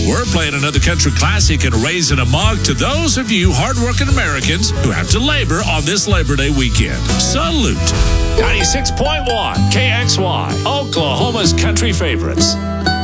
We're playing another country classic and raising a mug to those of you hardworking Americans who have to labor on this Labor Day weekend. Salute. 96.1 KXY, Oklahoma's country favorites.